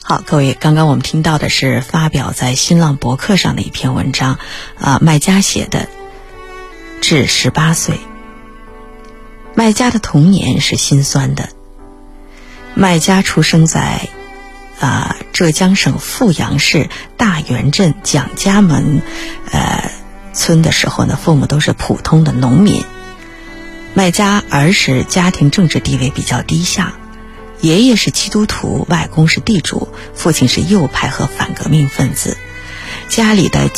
好，各位，刚刚我们听到的是发表在新浪博客上的一篇文章，麦家写的，至18岁。麦家的童年是心酸的。麦家出生在浙江省富阳市大源镇蒋家门村的时候呢，父母都是普通的农民。麦家儿时家庭政治地位比较低下，爷爷是基督徒，外公是地主，父亲是右派和反革命分子。家里的